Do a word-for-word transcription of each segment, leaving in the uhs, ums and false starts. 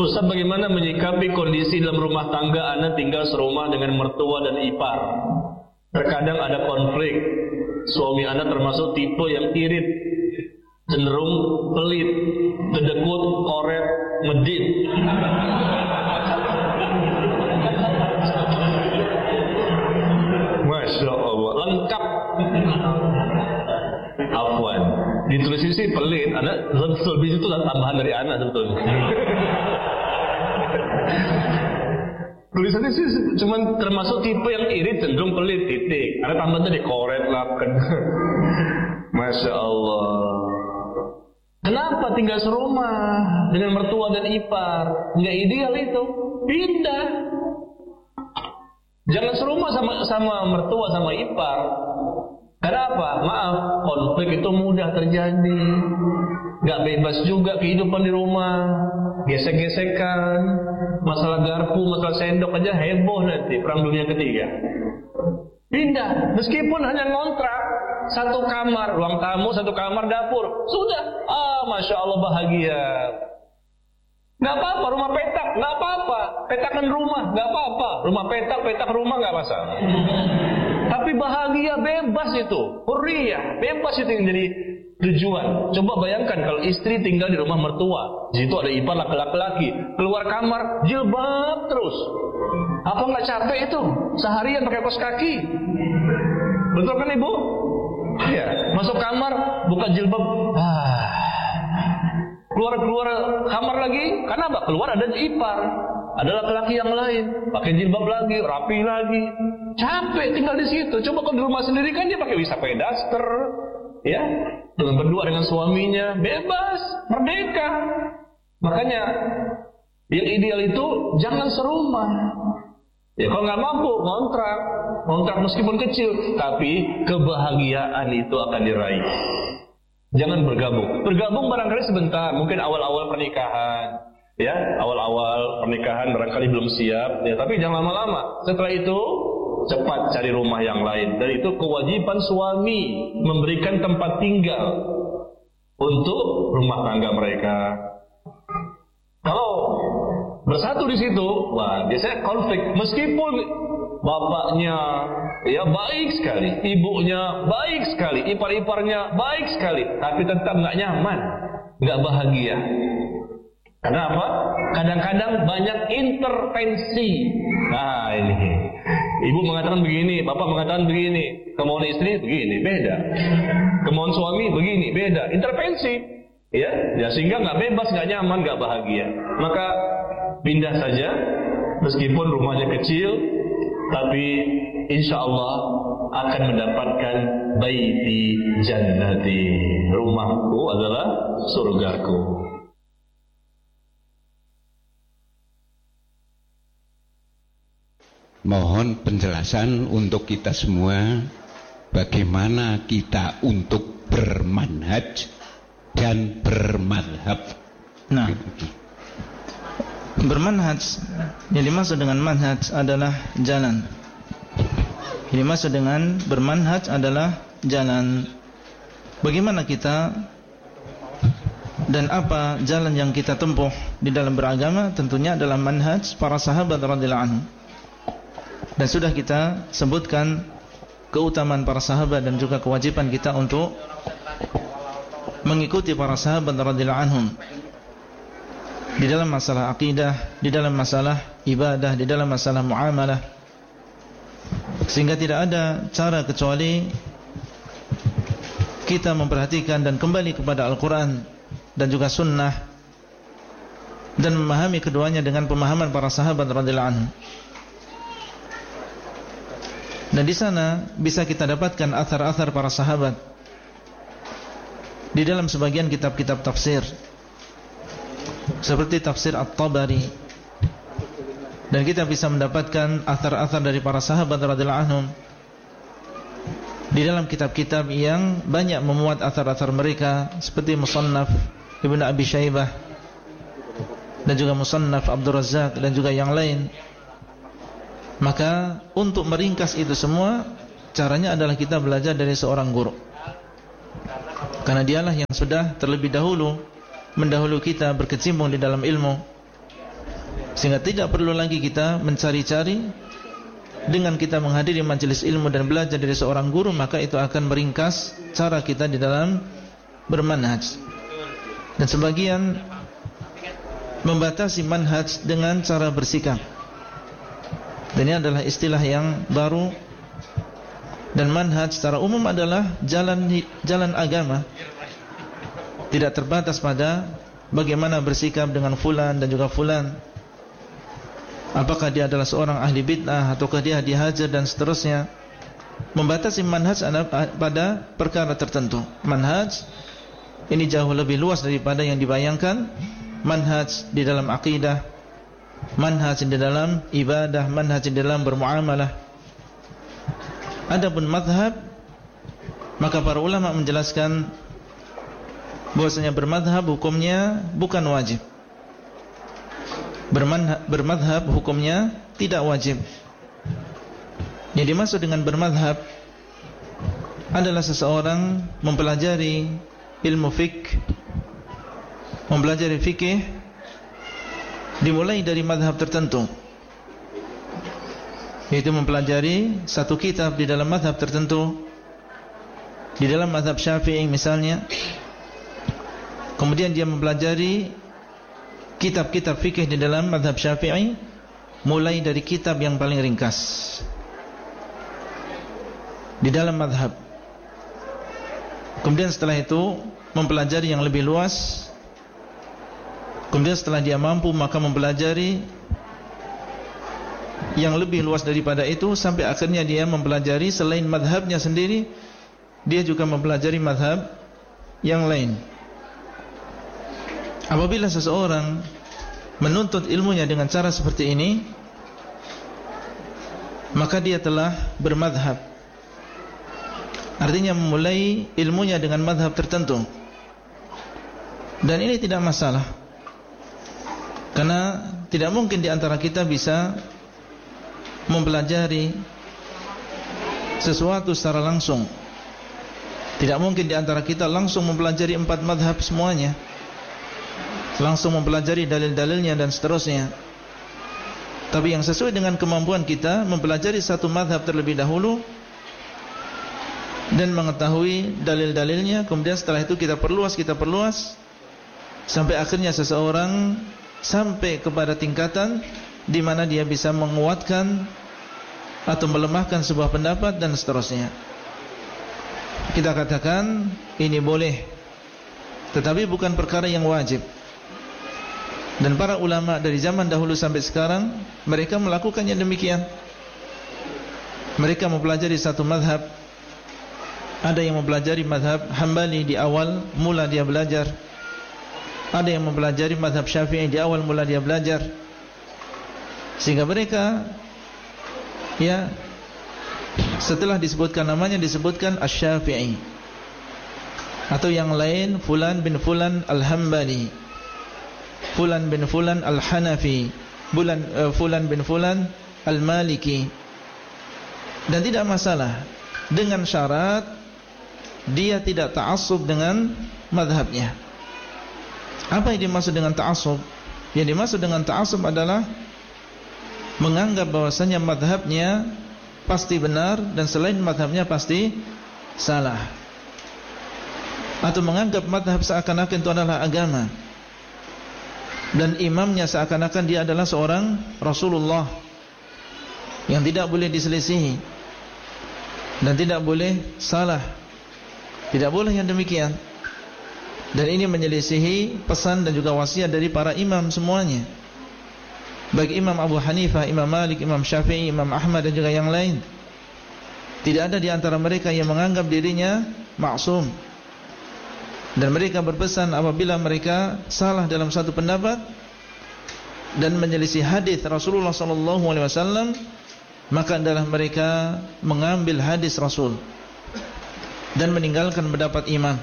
Ustaz, bagaimana menyikapi kondisi dalam rumah tangga Anda tinggal serumah dengan mertua dan ipar? Terkadang ada konflik. Suami Anda termasuk tipe yang irit, cenderung pelit, kedekut, koret, medit. Masya Allah, lengkap. Afwan, ditulis sih pelit. Anda lebih itu tambahan dari Anda sebetulnya. Tulisannya sih cuman termasuk tipe yang irit, cenderung pelit, titik. Ada tambahan tadi koret lah. Masya Allah. Kenapa tinggal serumah dengan mertua dan ipar? Nggak ideal itu. Pindah. Jangan serumah sama sama mertua sama ipar. Kenapa? Maaf, konflik itu mudah terjadi. Nggak bebas juga kehidupan di rumah. Gesek-gesekan, masalah garpu, masalah sendok aja heboh nanti perang dunia ketiga. Pindah, meskipun hanya ngontrak satu kamar, ruang tamu, satu kamar dapur, sudah. Ah, masya Allah bahagia. Nggak apa-apa, rumah petak, nggak apa-apa. Petakan rumah, nggak apa-apa. Rumah petak, petak rumah nggak masalah. Tapi bahagia bebas itu, hurriyah, bebas itu yang jadi tujuan. Coba bayangkan kalau istri tinggal di rumah mertua, di situ ada ipar laki-laki, keluar kamar jilbab terus. Apa nggak capek itu? Seharian pakai kaos kaki. Betul kan ibu? Iya. Masuk kamar, buka jilbab. Ah. Keluar-keluar kamar lagi, karena apa? Keluar ada ipar, ada laki-laki yang lain, pakai jilbab lagi, rapi lagi. Capek tinggal di situ. Coba kalau di rumah sendiri kan dia pakai wisata daster, ya, dengan berdua dengan suaminya, bebas, merdeka. Makanya yang ideal itu jangan serumah. Ya kalau nggak mampu ngontrak, ngontrak meskipun kecil, tapi kebahagiaan itu akan diraih. Jangan bergabung. Bergabung barangkali sebentar, mungkin awal-awal pernikahan, ya, awal-awal pernikahan barangkali belum siap, ya, tapi jangan lama-lama. Setelah itu cepat cari rumah yang lain. Dan itu kewajiban suami memberikan tempat tinggal untuk rumah tangga mereka. Kalau bersatu di situ, wah, biasanya konflik. Meskipun bapaknya ya baik sekali, ibunya baik sekali, ipar-iparnya baik sekali, tapi tetap nggak nyaman, nggak bahagia. Kenapa? Kadang-kadang banyak intervensi. Nah ini, ibu mengatakan begini, bapak mengatakan begini, kemauan istri begini, beda. Kemauan suami begini, beda. Intervensi, ya, ya sehingga nggak bebas, nggak nyaman, nggak bahagia. Maka pindah saja, meskipun rumahnya kecil, tapi insya Allah akan mendapatkan baiti jannati. Rumahku adalah surgaku. Mohon penjelasan untuk kita semua, bagaimana kita untuk bermanhaj dan bermadhab. Nah, bermanhaj, yang dimaksud dengan manhaj adalah jalan. Yang dimaksud dengan bermanhaj adalah jalan. Bagaimana kita dan apa jalan yang kita tempuh di dalam beragama, tentunya adalah manhaj para sahabat radhiyallahu anhum. Dan sudah kita sebutkan keutamaan para sahabat dan juga kewajiban kita untuk mengikuti para sahabat radhiyallahu anhum di dalam masalah akidah, di dalam masalah ibadah, di dalam masalah muamalah. Sehingga tidak ada cara kecuali kita memperhatikan dan kembali kepada Al-Quran dan juga sunnah, dan memahami keduanya dengan pemahaman para sahabat radhiyallahu anhum. Dan di sana bisa kita dapatkan athar-athar para sahabat di dalam sebagian kitab-kitab tafsir, seperti tafsir At-Tabari. Dan kita bisa mendapatkan athar-athar dari para sahabat radhiyallahu anhum di dalam kitab-kitab yang banyak memuat athar-athar mereka, seperti Musannaf Ibnu Abi Syaibah dan juga Musannaf Abdul Razzaq dan juga yang lain. Maka untuk meringkas itu semua, caranya adalah kita belajar dari seorang guru, karena dialah yang sudah terlebih dahulu mendahulu kita berkecimpung di dalam ilmu. Sehingga tidak perlu lagi kita mencari-cari. Dengan kita menghadiri majelis ilmu dan belajar dari seorang guru, maka itu akan meringkas cara kita di dalam bermanhaj. Dan sebagian membatasi manhaj dengan cara bersikap. Dan ini adalah istilah yang baru. Dan manhaj secara umum adalah jalan jalan agama. Tidak terbatas pada bagaimana bersikap dengan fulan dan juga fulan. Apakah dia adalah seorang ahli bid'ah ataukah dia dihajar dan seterusnya. Membatasi manhaj pada perkara tertentu. Manhaj ini jauh lebih luas daripada yang dibayangkan. Manhaj di dalam akidah, manhaj di dalam ibadah, manhaj di dalam bermuamalah. Adapun madhab, maka para ulama menjelaskan bahwasanya bermadhab hukumnya bukan wajib. Bermanhaj, bermadhab hukumnya tidak wajib. Yang dimaksud dengan bermadhab adalah seseorang mempelajari ilmu fiqh, mempelajari fikih dimulai dari madhab tertentu, yaitu mempelajari satu kitab di dalam madhab tertentu. Di dalam madhab Syafi'i misalnya, kemudian dia mempelajari kitab-kitab fikih di dalam madhab Syafi'i, mulai dari kitab yang paling ringkas di dalam madhab. Kemudian setelah itu mempelajari yang lebih luas. Kemudian setelah dia mampu, maka mempelajari yang lebih luas daripada itu, sampai akhirnya dia mempelajari selain madhabnya sendiri, dia juga mempelajari madhab yang lain. Apabila seseorang menuntut ilmunya dengan cara seperti ini, maka dia telah bermadhab. Artinya memulai ilmunya dengan madhab tertentu. Dan ini tidak masalah, karena tidak mungkin di antara kita bisa mempelajari sesuatu secara langsung. Tidak mungkin di antara kita langsung mempelajari empat madhab semuanya, langsung mempelajari dalil-dalilnya dan seterusnya. Tapi yang sesuai dengan kemampuan kita, mempelajari satu madhab terlebih dahulu dan mengetahui dalil-dalilnya. Kemudian setelah itu kita perluas, kita perluas sampai akhirnya seseorang sampai kepada tingkatan di mana dia bisa menguatkan atau melemahkan sebuah pendapat dan seterusnya. Kita katakan ini boleh, tetapi bukan perkara yang wajib. Dan para ulama dari zaman dahulu sampai sekarang, mereka melakukannya demikian. Mereka mempelajari satu madhab. Ada yang mempelajari madhab Hambali di awal mula dia belajar. Ada yang mempelajari madhab Syafi'i di awal mula dia belajar. Sehingga mereka, ya, setelah disebutkan namanya, disebutkan Asy-Syafi'i, atau yang lain Fulan bin Fulan Al-Hambali, Fulan bin Fulan Al-Hanafi, Fulan, uh, Fulan bin Fulan Al-Maliki. Dan tidak masalah, dengan syarat dia tidak ta'assub dengan madhabnya. Apa yang dimaksud dengan ta'assub? Yang dimaksud dengan ta'assub adalah menganggap bahwasanya madhabnya pasti benar dan selain madhabnya pasti salah, atau menganggap madhab seakan-akan itu adalah agama dan imamnya seakan-akan dia adalah seorang Rasulullah yang tidak boleh diselisihi dan tidak boleh salah. Tidak boleh yang demikian. Dan ini menyelisihi pesan dan juga wasiat dari para imam semuanya, baik Imam Abu Hanifah, Imam Malik, Imam Syafi'i, Imam Ahmad dan juga yang lain. Tidak ada di antara mereka yang menganggap dirinya maksum. Dan mereka berpesan apabila mereka salah dalam satu pendapat dan menyelisih hadis Rasulullah sallallahu alaihi wasallam, maka adalah mereka mengambil hadis Rasul dan meninggalkan pendapat imam.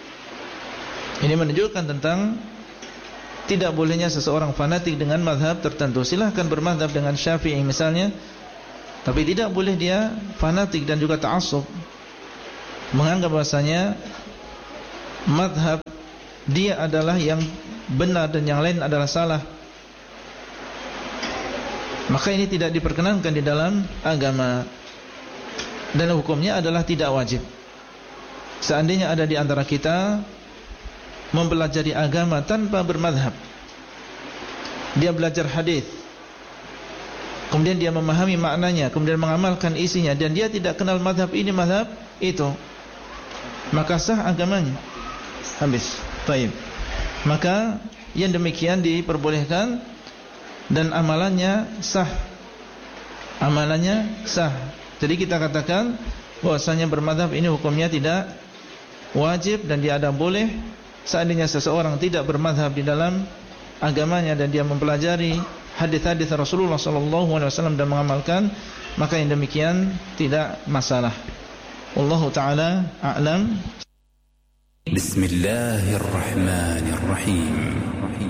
Ini menunjukkan tentang tidak bolehnya seseorang fanatik dengan mazhab tertentu. Silahkan bermazhab dengan Syafi'i misalnya, tapi tidak boleh dia fanatik dan juga ta'assub, menganggap bahasanya mazhab dia adalah yang benar dan yang lain adalah salah. maka ini tidak diperkenankan di dalam agama, dan hukumnya adalah tidak wajib. Seandainya ada di antara kita mempelajari agama tanpa bermadhab, dia belajar hadis, kemudian dia memahami maknanya, kemudian mengamalkan isinya, dan dia tidak kenal madhab ini madhab itu, maka sah agamanya, habis. Baik. Maka yang demikian diperbolehkan dan amalannya sah, amalannya sah. Jadi kita katakan bahwasanya bermadhab ini hukumnya tidak wajib, dan dia ada boleh. Seandainya seseorang tidak bermadhab di dalam agamanya dan dia mempelajari hadis-hadis Rasulullah sallallahu alaihi wasallam dan mengamalkan, maka yang demikian tidak masalah. Wallahu taala a'lam. Bismillahirrahmanirrahim.